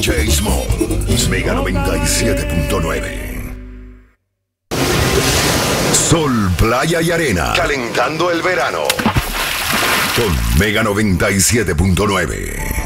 DJ Smalls, Mega 97.9. Sol, playa y arena, calentando el verano. Con Mega 97.9.